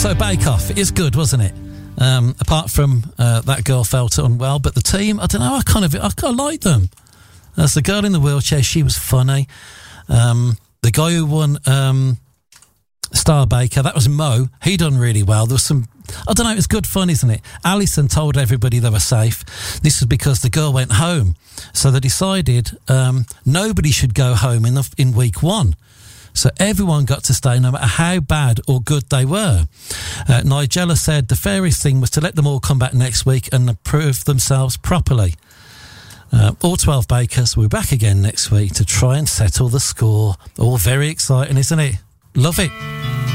So Bake Off, it is good, wasn't it? Apart from that girl felt unwell, but the team, I don't know, I kind of like them. As the girl in the wheelchair, she was funny. The guy who won Star Baker, that was Mo. He done really well. There was some, I don't know, it was good fun, isn't it? Alison told everybody they were safe. This was because the girl went home. So they decided nobody should go home in week one. So everyone got to stay no matter how bad or good they were. Nigella said the fairest thing was to let them all come back next week and prove themselves properly. All 12 bakers will be back again next week to try and settle the score. All very exciting, isn't it? Love it.